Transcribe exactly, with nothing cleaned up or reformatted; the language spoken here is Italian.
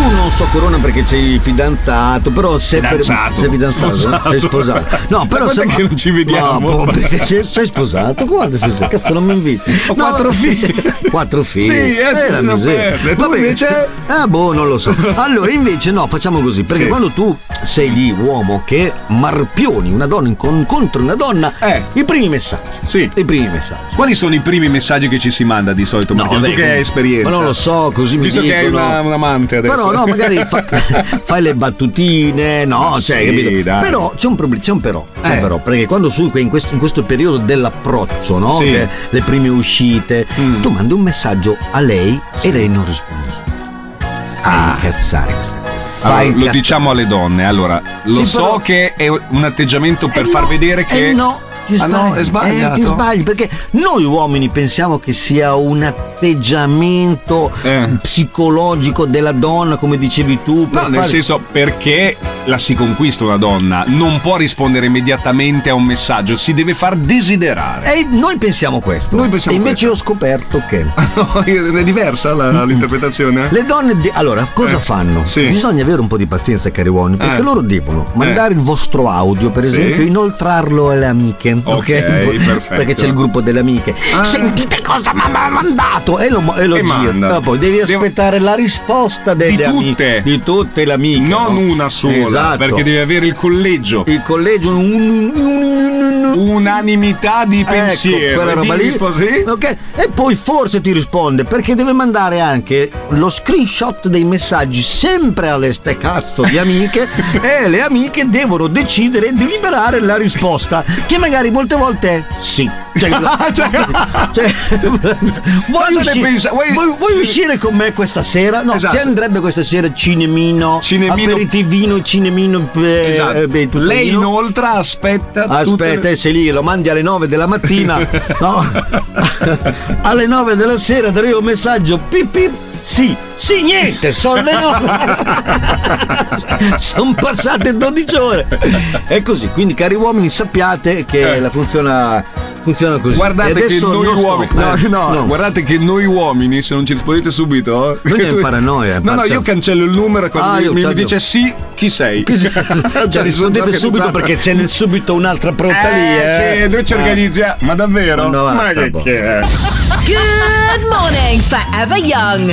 non so Corona perché sei fidanzato, però sei Fidanzato. Per, sei fidanzato, Sposato. sei sposato. No, però Ma quando se è che non ci vediamo? No, perché sei, sei sposato? Guarda, sei, cazzo non mi inviti. Ho No, quattro figli. Quattro figli. Sì, eh, la non miseria. perde. Tu Vabbè, invece? Ah, boh, non lo so. Allora, invece no, facciamo così, perché Sì. quando tu sei lì, uomo, che marpioni una donna incon- contro una donna, Eh. i primi messaggi. Sì. I primi messaggi. Quali sono i primi messaggi che ci si manda di solito? Martino? vabbè, tu che hai esperienza. Ma non lo so, così mi Visto dicono. che hai una, un amante adesso. Però no, magari fa- fai le battutine, no, Ma cioè, sì, capito? dai. Però c'è un problema, c'è un però, c'è un Eh. però, perché quando su in questo, in questo periodo dell'approccio, no? Sì. Che le prime uscite, Mm. tu mandi un messaggio a lei e lei non risponde. Fai Ah. incazzare questa cosa. Allora, Fai lo incazzare. diciamo alle donne. Allora, lo Sì, so però- che è un atteggiamento per Eh far no, vedere che. eh no, ti Ah, sbagli, no, è sbagliato. eh, ti sbagli, perché noi uomini pensiamo che sia un atteggiamento Eh. psicologico della donna, come dicevi tu. per No, nel fare- senso, perché la si conquista una donna, non può rispondere immediatamente a un messaggio, si deve far desiderare. E noi pensiamo questo. Noi pensiamo e invece questo. ho scoperto che No, è diversa la- l'interpretazione? le donne de- allora cosa Eh, fanno? sì. Bisogna avere un po' di pazienza, cari uomini, perché Eh. loro devono mandare il vostro audio, per Sì. esempio, inoltrarlo alle amiche. Ok, perfetto. Perché c'è il gruppo delle amiche. Ah. Sentite cosa mi ha mandato! E lo, e lo E gira. manda. E poi devi Devo- aspettare la risposta delle Di amiche. tutte. Di tutte le amiche. Non no? una sola, Esatto. perché devi avere il collegio. Il collegio un, un- un- un- Unanimità di pensiero. Ecco, quella e roba di lì. risposi- Ok? E poi forse ti risponde perché deve mandare anche lo screenshot dei messaggi sempre alle ste cazzo di amiche e le amiche devono decidere di liberare la risposta che magari molte volte è sì. Cioè, Cioè- cioè, vuoi, Cosa ne usci- pensa? Vuoi- vuoi- vuoi uscire con me questa sera? No, Esatto. ci andrebbe questa sera cinemino, Cinemino. aperitivino, cinemino. eh, Esatto. eh, beh, tutto Lei vino. inoltre aspetta. tutte Aspetta, le- eh, sei lì, lo mandi alle nove della mattina, no? Alle nove della sera ti arriva un messaggio, pip pip, sì, sì, niente, sono le nove. Sono passate dodici ore. È così, quindi cari uomini sappiate che Eh. la funziona funziona così. Guardate E che adesso noi non uomini, stop, no, eh. no, guardate che noi uomini, se non ci rispondete subito, Non è paranoia, No, no, Marcello. io cancello il numero e quando Ah, mi, io mi certo. dice sì, chi sei? Cioè, rispondete subito perché c'è nel subito un'altra pronta lì, eh. Sì, noi ci organizziamo. Ma davvero? No, Ma basta, che boh. che è? Good morning, Forever Young.